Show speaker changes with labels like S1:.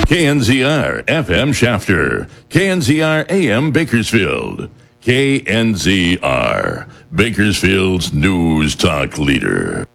S1: KNZR FM Shafter, KNZR AM Bakersfield, KNZR, Bakersfield's news talk leader.